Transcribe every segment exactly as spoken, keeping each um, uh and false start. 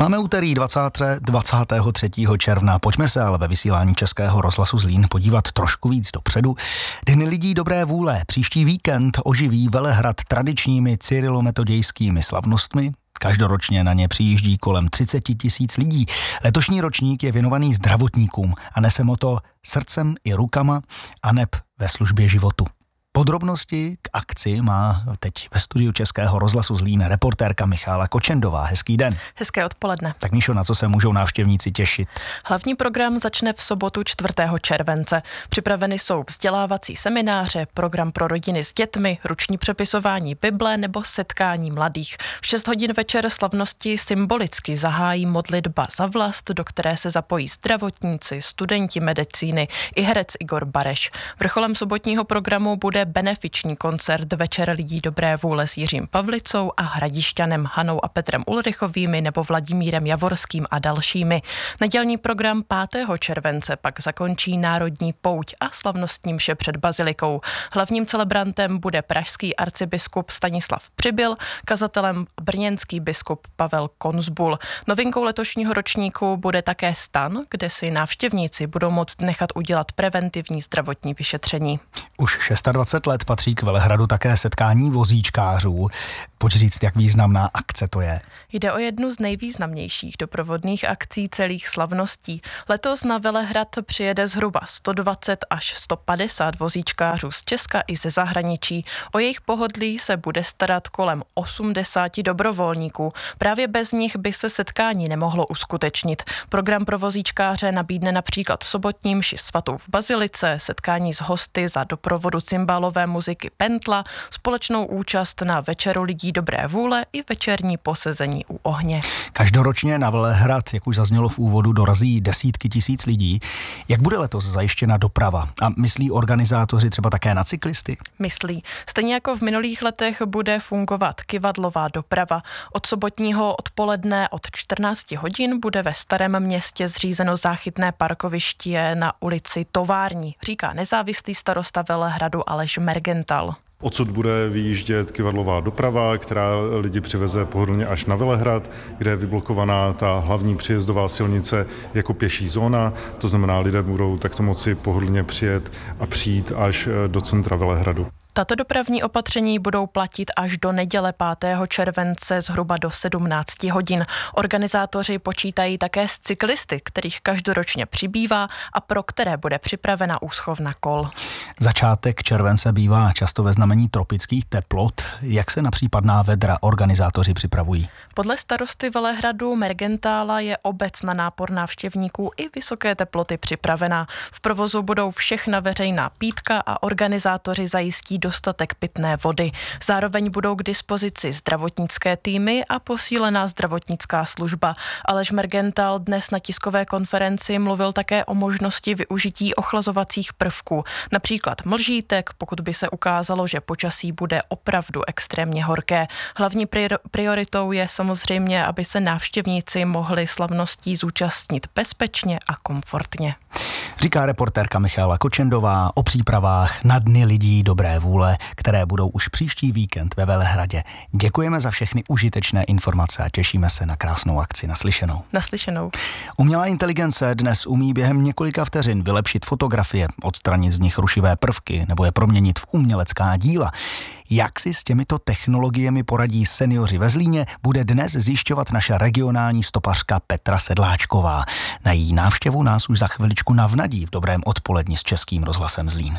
Máme úterý dvacátého třetího června. Pojďme se ale ve vysílání Českého rozhlasu Zlín podívat trošku víc dopředu. Dny lidí dobré vůle. Příští víkend oživí Velehrad tradičními cyrilometodějskými slavnostmi. Každoročně na ně přijíždí kolem třicet tisíc lidí. Letošní ročník je věnovaný zdravotníkům a nese motto srdcem i rukama aneb ve službě životu. Podrobnosti k akci má teď ve studiu Českého rozhlasu Zlín reportérka Michála Kočendová. Hezký den. Hezké odpoledne. Tak Míšo, na co se můžou návštěvníci těšit? Hlavní program začne v sobotu čtvrtého července. Připraveny jsou vzdělávací semináře, program pro rodiny s dětmi, ruční přepisování Bible nebo setkání mladých. V šest hodin večer slavnosti symbolicky zahájí modlitba za vlast, do které se zapojí zdravotníci, studenti medicíny i herec Igor Bareš. Vrcholem sobotního programu bude benefiční koncert Večer lidí dobré vůle s Jiřím Pavlicou a Hradišťanem Hanou a Petrem Ulrichovými nebo Vladimírem Javorským a dalšími. Nedělní program pátého července pak zakončí národní pouť a slavnostní mše před bazilikou. Hlavním celebrantem bude pražský arcibiskup Stanislav Přibyl, kazatelem brněnský biskup Pavel Konzbul. Novinkou letošního ročníku bude také stan, kde si návštěvníci budou moct nechat udělat preventivní zdravotní vyšetření. Už dvacet šest let patří k Velehradu také setkání vozíčkářů. Pojď říct, jak významná akce to je. Jde o jednu z nejvýznamnějších doprovodných akcí celých slavností. Letos na Velehrad přijede zhruba sto dvacet až sto padesát vozíčkářů z Česka i ze zahraničí. O jejich pohodlí se bude starat kolem osmdesát dobrovolníků. Právě bez nich by se setkání nemohlo uskutečnit. Program pro vozíčkáře nabídne například sobotní mši svatou v bazilice, setkání s hosty za doprovodu cymbálové muziky Pentla, společnou účast na Večeru lidí dobré vůle i večerní posezení u ohně. Každoročně na Velehrad, jak už zaznělo v úvodu, dorazí desítky tisíc lidí. Jak bude letos zajištěna doprava? A myslí organizátoři třeba také na cyklisty? Myslí. Stejně jako v minulých letech bude fungovat kyvadlová doprava. Od sobotního odpoledne od čtrnácti hodin bude ve Starém Městě zřízeno záchytné parkoviště na ulici Tovární, říká nezávislý starosta Velehradu Aleš Mergental. Odsud bude vyjíždět kyvadlová doprava, která lidi přiveze pohodlně až na Velehrad, kde je vyblokovaná ta hlavní příjezdová silnice jako pěší zóna. To znamená, lidé budou takto moci pohodlně přijet a přijít až do centra Velehradu. Tato dopravní opatření budou platit až do neděle pátého července zhruba do sedmnácti hodin. Organizátoři počítají také s cyklisty, kterých každoročně přibývá a pro které bude připravena úschovna kol. Začátek července bývá často ve znamení tropických teplot. Jak se na případná vedra organizátoři připravují? Podle starosty Velehradu Mergentála je obec na nápor návštěvníků i vysoké teploty připravená. V provozu budou všechna veřejná pítka a organizátoři zajistí dostatek pitné vody. Zároveň budou k dispozici zdravotnické týmy a posílená zdravotnická služba. Aleš Mergental dnes na tiskové konferenci mluvil také o možnosti využití ochlazovacích prvků. Například mlžítek, pokud by se ukázalo, že počasí bude opravdu extrémně horké. Hlavní prioritou je samozřejmě, aby se návštěvníci mohli slavností zúčastnit bezpečně a komfortně. Říká reportérka Michála Kočendová o přípravách na Dny lidí dobré vůle, které budou už příští víkend ve Velehradě. Děkujeme za všechny užitečné informace a těšíme se na krásnou akci. Naslyšenou. Naslyšenou. Umělá inteligence dnes umí během několika vteřin vylepšit fotografie, odstranit z nich rušivé prvky nebo je proměnit v umělecká díla. Jak si s těmito technologiemi poradí seniori ve Zlíně, bude dnes zjišťovat naše regionální stopařka Petra Sedláčková. Na její návštěvu nás už za chviličku navnadí v dobrém odpoledni s Českým rozhlasem Zlín.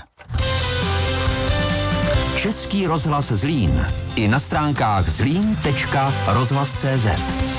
Český rozhlas Zlín. I na stránkách zlín tečka rozhlas tečka cé zet.